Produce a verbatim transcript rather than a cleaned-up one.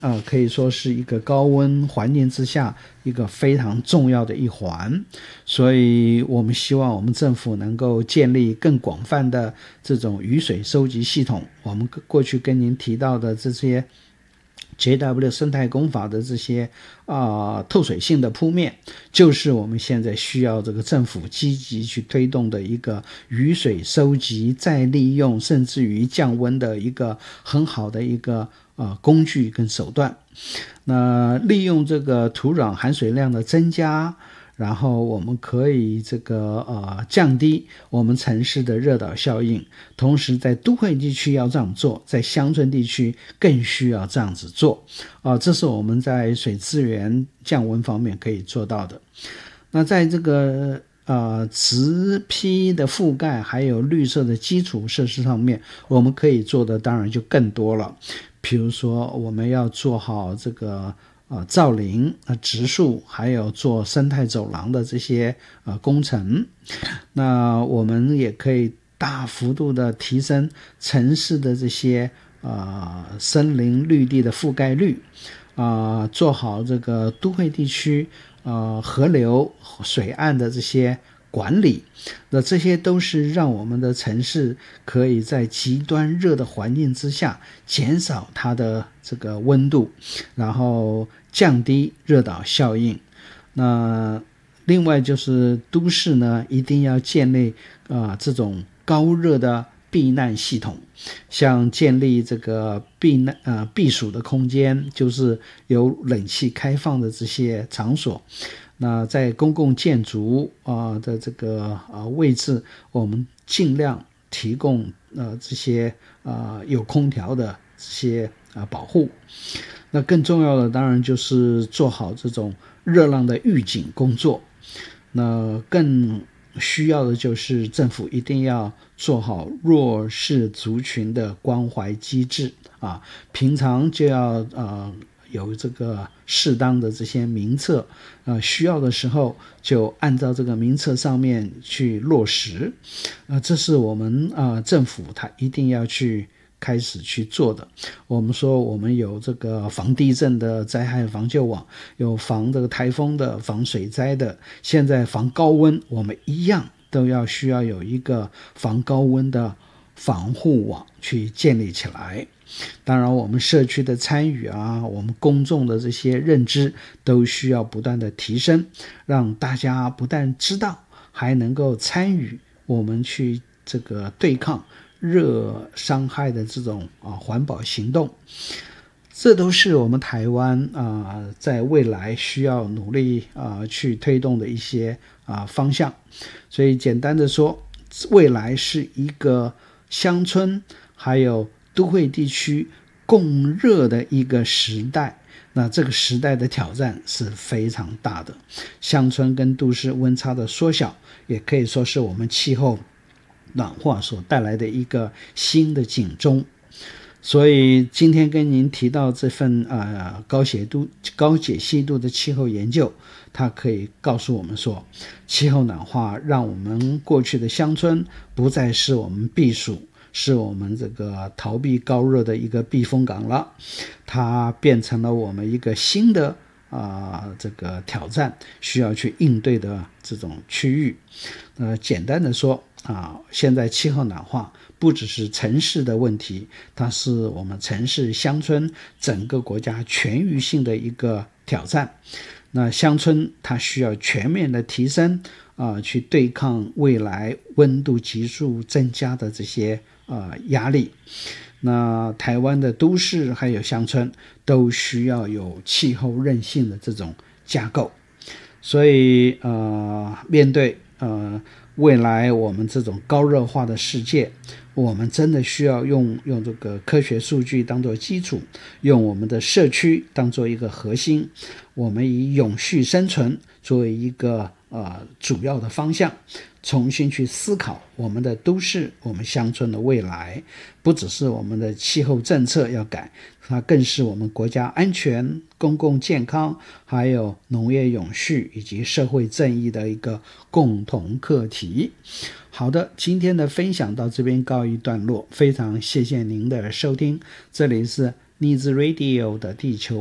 呃，可以说是一个高温环境之下一个非常重要的一环，所以我们希望我们政府能够建立更广泛的这种雨水收集系统。我们过去跟您提到的这些 J W 生态工法的这些啊、呃、透水性的铺面，就是我们现在需要这个政府积极去推动的一个雨水收集、再利用，甚至于降温的一个很好的一个呃工具跟手段。那利用这个土壤含水量的增加，然后我们可以这个呃降低我们城市的热岛效应，同时在都会地区要这样做，在乡村地区更需要这样子做啊、呃，这是我们在水资源降温方面可以做到的。那在这个呃植批的覆盖还有绿色的基础设施上面，我们可以做的当然就更多了。比如说我们要做好这个呃造林、呃植树，还有做生态走廊的这些呃工程。那我们也可以大幅度的提升城市的这些呃森林绿地的覆盖率，啊、呃，做好这个都会地区呃河流水岸的这些管理。那这些都是让我们的城市可以在极端热的环境之下减少它的这个温度，然后降低热岛效应。那另外就是都市呢，一定要建立啊、呃、这种高热的避难系统，像建立这个避难呃避暑的空间，就是有冷气开放的这些场所。那在公共建筑啊、呃、的这个呃位置，我们尽量提供呃这些呃有空调的这些啊、呃、保护。那更重要的当然就是做好这种热浪的预警工作。那更需要的就是政府一定要做好弱势族群的关怀机制啊，平常就要呃有这个适当的这些名册，呃，需要的时候就按照这个名册上面去落实，呃，这是我们呃政府它一定要去开始去做的。我们说我们有这个防地震的灾害防救网，有防这个台风的、防水灾的，现在防高温，我们一样都要需要有一个防高温的防护网去建立起来。当然我们社区的参与啊，我们公众的这些认知都需要不断的提升，让大家不但知道，还能够参与我们去这个对抗热伤害的这种啊环保行动。这都是我们台湾啊在未来需要努力啊去推动的一些啊方向。所以简单的说，未来是一个乡村还有都会地区共热的一个时代。那这个时代的挑战是非常大的，乡村跟都市温差的缩小，也可以说是我们气候暖化所带来的一个新的警钟。所以今天跟您提到这份呃高解度高解析度的气候研究，它可以告诉我们说，气候暖化让我们过去的乡村不再是我们避暑，是我们这个逃避高热的一个避风港了，它变成了我们一个新的啊、呃，这个挑战需要去应对的这种区域。呃，简单的说啊，现在气候暖化不只是城市的问题，它是我们城市、乡村整个国家全域性的一个挑战。那乡村它需要全面的提升啊、呃，去对抗未来温度急速增加的这些啊、呃、压力。那台湾的都市还有乡村都需要有气候韧性的这种架构。所以呃，面对呃未来我们这种高热化的世界，我们真的需要用用这个科学数据当作基础，用我们的社区当作一个核心，我们以永续生存作为一个呃主要的方向，重新去思考我们的都市、我们乡村的未来。不只是我们的气候政策要改，它更是我们国家安全、公共健康，还有农业永续以及社会正义的一个共同课题。好的，今天的分享到这边告一段落，非常谢谢您的收听，这里是 Needs Radio 的地球